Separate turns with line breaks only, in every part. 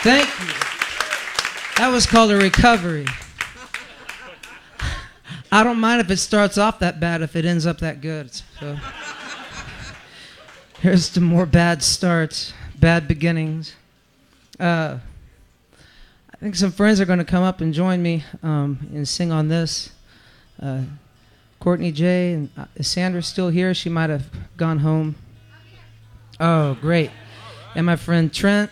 Thank you. That was called a recovery. I don't mind if it starts off that bad if it ends up that good. So here's to more bad starts, bad beginnings. I think some friends are going to come up and join me and sing on this. Courtney J. and is Sandra still here? She might have gone home. Oh, great. And my friend Trent.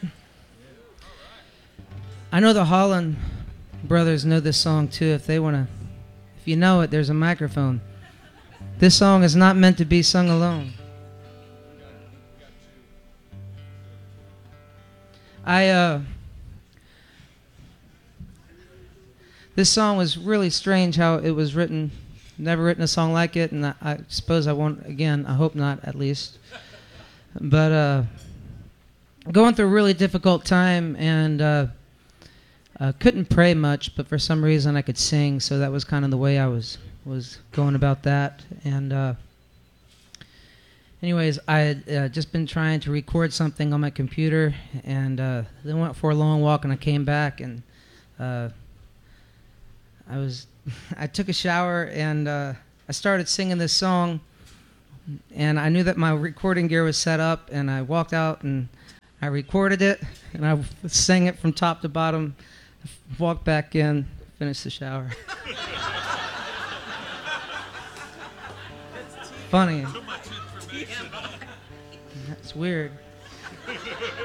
I know the Holland brothers know this song too. If you know it, there's a microphone. This song is not meant to be sung alone. This song was really strange how it was written. Never written a song like it, and I suppose I won't again. I hope not, at least. But going through a really difficult time, and couldn't pray much, but for some reason I could sing, so that was kind of the way I was going about that. And anyways, I had just been trying to record something on my computer, and then went for a long walk, and I came back, and I took a shower, and I started singing this song, and I knew that my recording gear was set up, and I walked out and I recorded it, and I sang it from top to bottom, walked back in, finished the shower. Funny. That's weird.